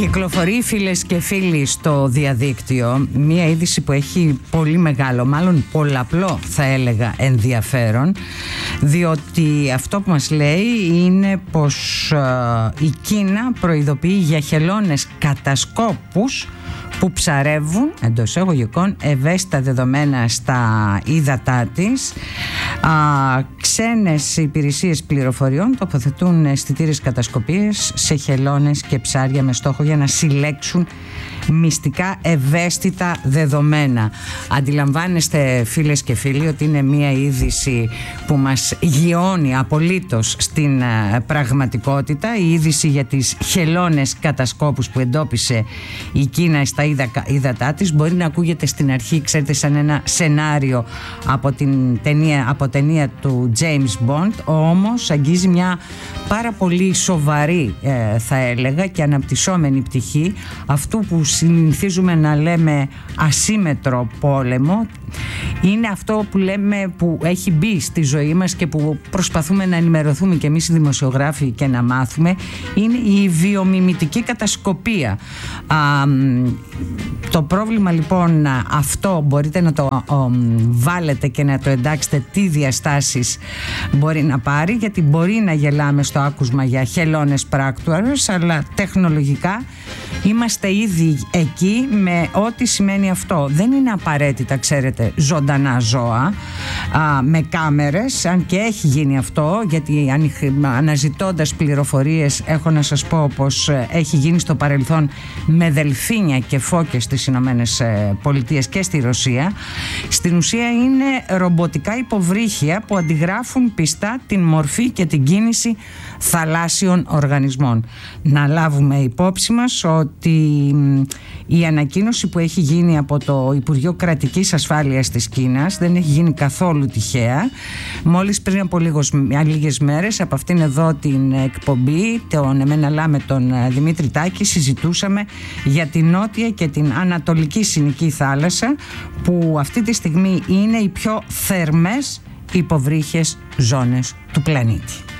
Κυκλοφορεί, φίλες και φίλοι, στο διαδίκτυο μία είδηση που έχει πολύ μεγάλο, μάλλον πολλαπλό θα έλεγα, ενδιαφέρον, διότι αυτό που μας λέει είναι πως η Κίνα προειδοποιεί για χελώνες κατασκόπους που ψαρεύουν, εντός εισαγωγικών, ευαίσθητα δεδομένα στα ύδατά της. Ξένες υπηρεσίες πληροφοριών τοποθετούν αισθητήρες κατασκοπίες σε χελώνες και ψάρια με στόχο για να συλλέξουν μυστικά ευαίσθητα δεδομένα. Αντιλαμβάνεστε, φίλες και φίλοι, ότι είναι μια είδηση που μας γιώνει απολύτως στην πραγματικότητα. Η είδηση για τις χελώνες κατασκόπους που εντόπισε η Κίνα στα ύδατά της μπορεί να ακούγεται στην αρχή, ξέρετε, σαν ένα σενάριο από ταινία του James Bond, όμως αγγίζει μια πάρα πολύ σοβαρή, θα έλεγα, και αναπτυσσόμενη πτυχή αυτού που συνηθίζουμε να λέμε ασύμετρο πόλεμο. Είναι αυτό που λέμε, που έχει μπει στη ζωή μας και που προσπαθούμε να ενημερωθούμε και εμείς οι δημοσιογράφοι και να μάθουμε. Είναι η βιομιμητική κατασκοπία. Το πρόβλημα λοιπόν αυτό μπορείτε να το βάλετε και να το εντάξετε τι διαστάσεις μπορεί να πάρει, γιατί μπορεί να γελάμε στο άκουσμα για χελώνες πράκτορες, αλλά τεχνολογικά είμαστε ήδη εκεί με ό,τι σημαίνει αυτό. Δεν είναι απαραίτητα, ξέρετε, ζωντανά ζώα με κάμερες, αν και έχει γίνει αυτό, γιατί αναζητώντας πληροφορίες έχω να σας πω πως έχει γίνει στο παρελθόν με δελφίνια και φώκες στις Ηνωμένες Πολιτείες και στη Ρωσία. Στην ουσία είναι ρομποτικά υποβρύχια που αντιγράφουν πιστά την μορφή και την κίνηση θαλάσσιων οργανισμών. Να λάβουμε υπόψη μας ότι η ανακοίνωση που έχει γίνει από το Υπουργείο Κρατικής Ασφάλειας της Κίνας δεν έχει γίνει καθόλου τυχαία. Μόλις πριν από λίγες μέρες από αυτήν εδώ την εκπομπή, τον Εμένα Λά με τον Δημήτρη Τάκη, συζητούσαμε για την νότια και την ανατολική Συνική θάλασσα, που αυτή τη στιγμή είναι οι πιο θερμές υποβρύχιες ζώνες του πλανήτη.